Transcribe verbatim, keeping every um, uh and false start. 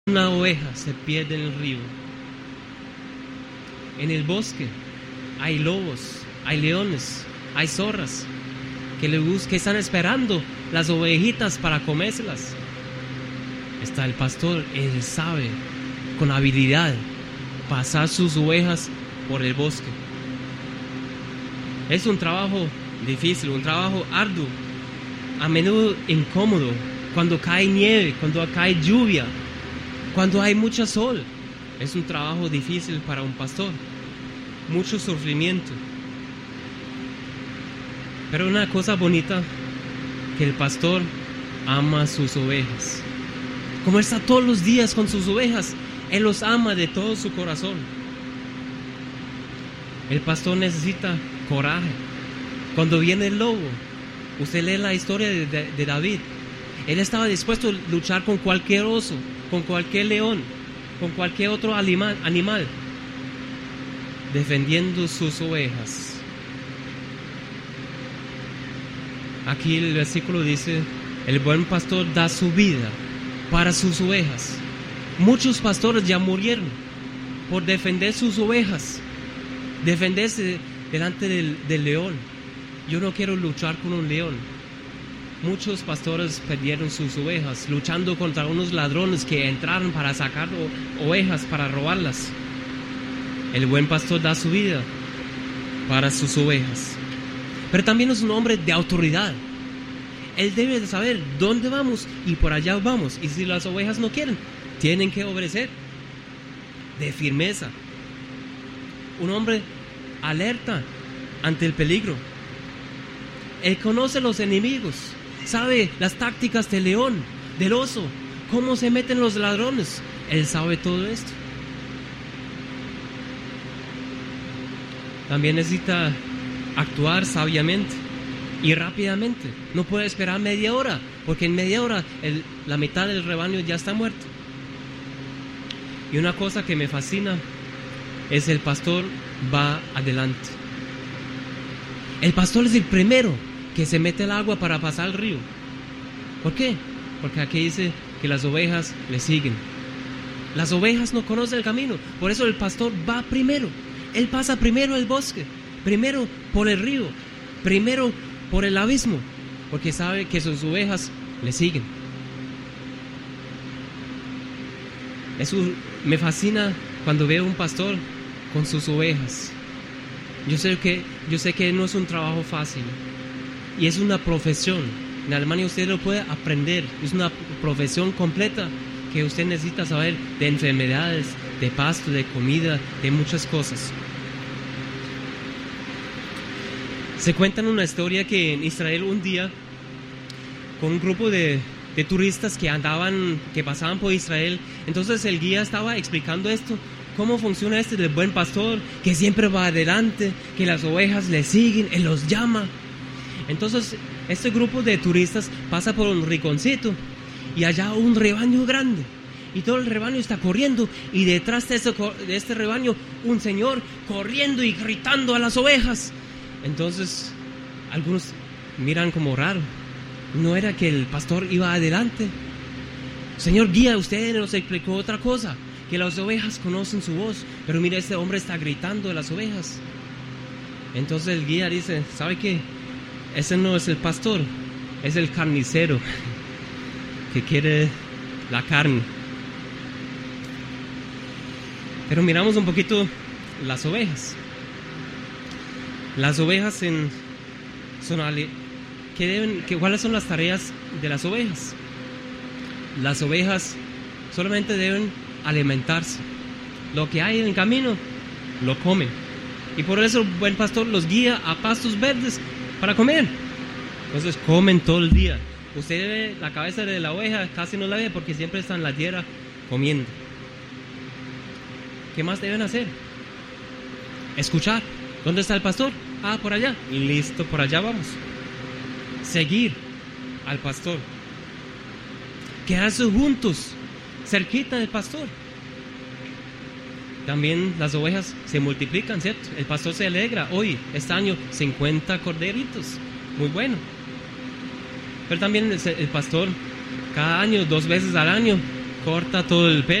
Una oveja se pierde en el río. En el bosque hay lobos, hay leones, hay zorras que, le bus- que están esperando las ovejitas para comérselas. Está el pastor, él sabe con habilidad pasar sus ovejas por el bosque. Es un trabajo difícil, un trabajo arduo, a menudo incómodo, cuando cae nieve, cuando cae lluvia, cuando hay mucho sol. Es un trabajo difícil para un pastor, mucho sufrimiento. Pero una cosa bonita, que el pastor ama a sus ovejas. Como está todos los días con sus ovejas, él los ama de todo su corazón. El pastor necesita coraje. Cuando viene el lobo, usted lee la historia de, de, de David. Él estaba dispuesto a luchar con cualquier oso, con cualquier león, con cualquier otro animal, animal defendiendo sus ovejas. Aquí el versículo dice: el buen pastor da su vida para sus ovejas. Muchos pastores ya murieron por defender sus ovejas, defenderse delante del, del león. Yo no quiero luchar con un león. Muchos pastores perdieron sus ovejas luchando contra unos ladrones que entraron para sacar o, ovejas, para robarlas. El buen pastor da su vida para sus ovejas. Pero también es un hombre de autoridad. Él debe de saber dónde vamos y por allá vamos. Y si las ovejas no quieren, tienen que obedecer. De firmeza. Un hombre alerta ante el peligro. Él conoce los enemigos. Sabe las tácticas del león, del oso, cómo se meten los ladrones. Él sabe todo esto. También necesita actuar sabiamente y rápidamente. No puede esperar media hora, porque en media hora el, la mitad del rebaño ya está muerto. Y una cosa que me fascina es el pastor va adelante. El pastor es el primero que se mete al agua para pasar el río. ¿Por qué? Porque aquí dice que las ovejas le siguen. Las ovejas no conocen el camino, por eso el pastor va primero. Él pasa primero el bosque, primero por el río, primero por el abismo, porque sabe que sus ovejas le siguen. Eso me fascina cuando veo un pastor con sus ovejas. Yo sé que, yo sé que no es un trabajo fácil y es una profesión. En Alemania usted lo puede aprender, es una profesión completa que usted necesita saber de enfermedades, de pasto, de comida, de muchas cosas. Se cuenta una historia que en Israel un día, con un grupo de, de turistas que andaban, que pasaban por Israel, entonces el guía estaba explicando esto, cómo funciona este del buen pastor, que siempre va adelante, que las ovejas le siguen, él los llama. Entonces este grupo de turistas pasa por un rinconcito y allá un rebaño grande y todo el rebaño está corriendo y detrás de este, de este rebaño un señor corriendo y gritando a las ovejas. Entonces algunos miran como raro, no era que el pastor iba adelante. Señor guía, usted nos explicó otra cosa, que las ovejas conocen su voz, pero mira, este hombre está gritando a las ovejas. Entonces el guía dice: ¿sabe qué? Ese no es el pastor, es el carnicero que quiere la carne. Pero miramos un poquito las ovejas. Las ovejas en, son, ¿qué deben, qué, ¿cuáles son las tareas de las ovejas? Las ovejas solamente deben alimentarse. Lo que hay en el camino lo comen. Y por eso el buen pastor los guía a pastos verdes para comer. Entonces comen todo el día. Usted ve la cabeza de la oveja, casi no la ve porque siempre está en la tierra comiendo. ¿Qué más deben hacer? Escuchar. ¿Dónde está el pastor? Ah, por allá. Y listo, por allá vamos. Seguir al pastor. Quedarse juntos, cerquita del pastor. También las ovejas se multiplican, ¿cierto? El pastor se alegra. Hoy, este año, cincuenta corderitos. Muy bueno. Pero también el pastor, cada año, dos veces al año, corta todo el pelo.